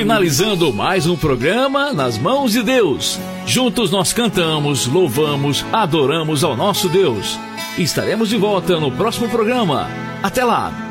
finalizando mais um programa nas mãos de Deus. Juntos nós cantamos, louvamos, adoramos ao nosso Deus. Estaremos de volta no próximo programa. Até lá!